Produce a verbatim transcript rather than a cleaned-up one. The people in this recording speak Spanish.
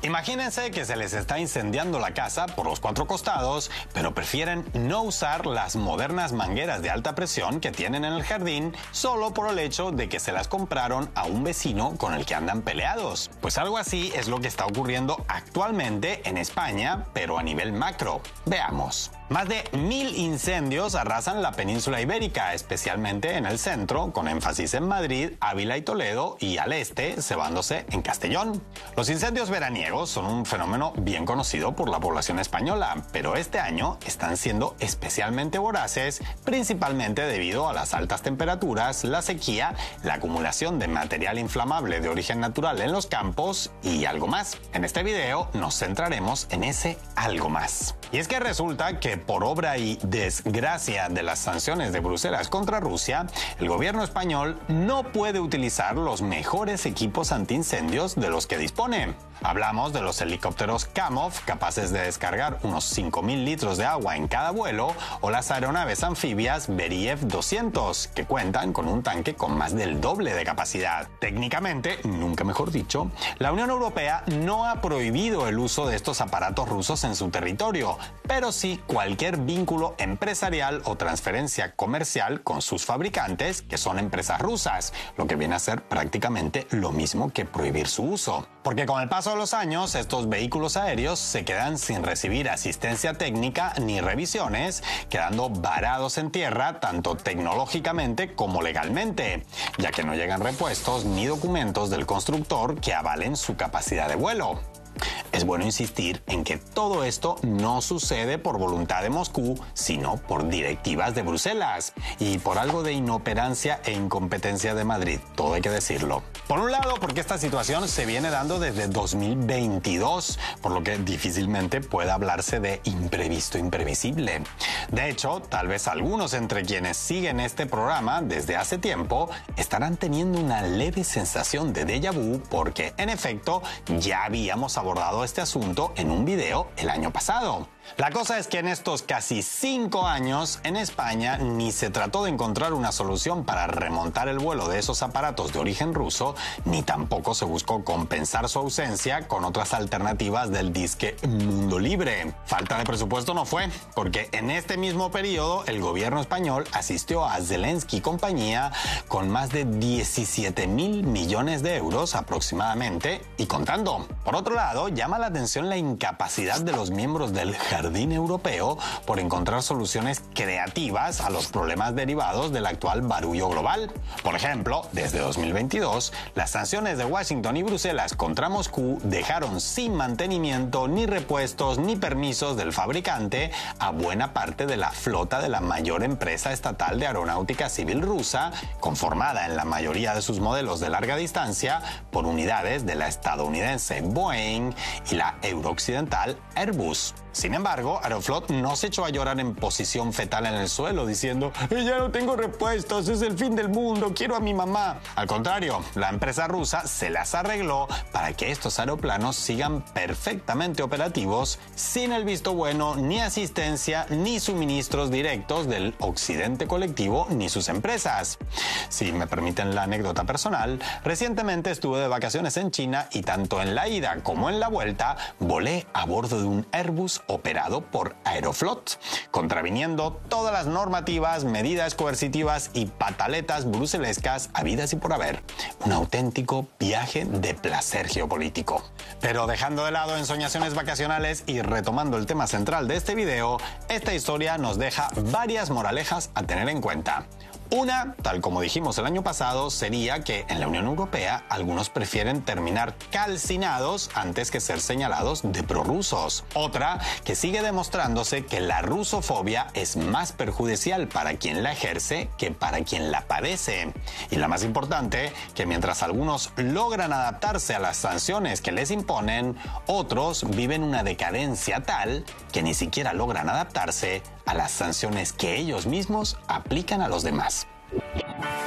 Imagínense que se les está incendiando la casa por los cuatro costados, pero prefieren no usar las modernas mangueras de alta presión que tienen en el jardín solo por el hecho de que se las compraron a un vecino con el que andan peleados. Pues algo así es lo que está ocurriendo actualmente en España, pero a nivel macro. Veamos. Más de mil incendios arrasan la península ibérica, especialmente en el centro, con énfasis en Madrid, Ávila y Toledo, y al este, cebándose en Castellón. Los incendios veraniegos son un fenómeno bien conocido por la población española, pero este año están siendo especialmente voraces, principalmente debido a las altas temperaturas, la sequía, la acumulación de material inflamable de origen natural en los campos y algo más. En este video nos centraremos en ese algo más. Y es que resulta que por obra y desgracia de las sanciones de Bruselas contra Rusia, el gobierno español no puede utilizar los mejores equipos antiincendios de los que dispone. Hablamos de los helicópteros Kamov, capaces de descargar unos cinco mil litros de agua en cada vuelo, o las aeronaves anfibias Beriev doscientos, que cuentan con un tanque con más del doble de capacidad. Técnicamente, nunca mejor dicho, la Unión Europea no ha prohibido el uso de estos aparatos rusos en su territorio, pero sí cualquier vínculo empresarial o transferencia comercial con sus fabricantes, que son empresas rusas, lo que viene a ser prácticamente lo mismo que prohibir su uso. Porque con el paso de los años, estos vehículos aéreos se quedan sin recibir asistencia técnica ni revisiones, quedando varados en tierra tanto tecnológicamente como legalmente, ya que no llegan repuestos ni documentos del constructor que avalen su capacidad de vuelo. Es bueno insistir en que todo esto no sucede por voluntad de Moscú, sino por directivas de Bruselas y por algo de inoperancia e incompetencia de Madrid, todo hay que decirlo. Por un lado, porque esta situación se viene dando desde dos mil veintidós, por lo que difícilmente puede hablarse de imprevisto imprevisible. De hecho, tal vez algunos entre quienes siguen este programa desde hace tiempo estarán teniendo una leve sensación de déjà vu porque, en efecto, ya habíamos abordado este asunto en un video el año pasado. La cosa es que en estos casi cinco años en España ni se trató de encontrar una solución para remontar el vuelo de esos aparatos de origen ruso, ni tampoco se buscó compensar su ausencia con otras alternativas del disque mundo libre. Falta de presupuesto no fue, porque en este mismo periodo el gobierno español asistió a Zelensky y compañía con más de diecisiete mil millones de euros aproximadamente y contando. Por otro lado, llama la atención la incapacidad de los miembros del Jardín Europeo por encontrar soluciones creativas a los problemas derivados del actual barullo global. Por ejemplo, desde dos mil veintidós, las sanciones de Washington y Bruselas contra Moscú dejaron sin mantenimiento ni repuestos ni permisos del fabricante a buena parte de la flota de la mayor empresa estatal de aeronáutica civil rusa, conformada en la mayoría de sus modelos de larga distancia por unidades de la estadounidense Boeing y la eurooccidental Airbus. Sin embargo, Aeroflot no se echó a llorar en posición fetal en el suelo diciendo «Ya no tengo repuestos, es el fin del mundo, quiero a mi mamá». Al contrario, la empresa rusa se las arregló para que estos aeroplanos sigan perfectamente operativos sin el visto bueno, ni asistencia, ni suministros directos del occidente colectivo ni sus empresas. Si me permiten la anécdota personal, recientemente estuve de vacaciones en China y tanto en la ida como en la vuelta volé a bordo de un Airbus operado por Aeroflot, contraviniendo todas las normativas, medidas coercitivas y pataletas bruselescas habidas y por haber. Un auténtico viaje de placer geopolítico. Pero dejando de lado ensoñaciones vacacionales y retomando el tema central de este video, esta historia nos deja varias moralejas a tener en cuenta. Una, tal como dijimos el año pasado, sería que en la Unión Europea algunos prefieren terminar calcinados antes que ser señalados de prorrusos. Otra, que sigue demostrándose que la rusofobia es más perjudicial para quien la ejerce que para quien la padece. Y la más importante, que mientras algunos logran adaptarse a las sanciones que les imponen, otros viven una decadencia tal que ni siquiera logran adaptarse a las sanciones que ellos mismos aplican a los demás.